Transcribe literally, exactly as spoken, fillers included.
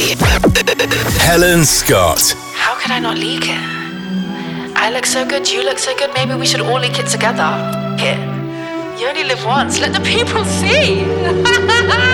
Helen Scott. How could I not leak it? I look so good, you look so good, maybe we should all leak it together. Here. You only live once, let the people see!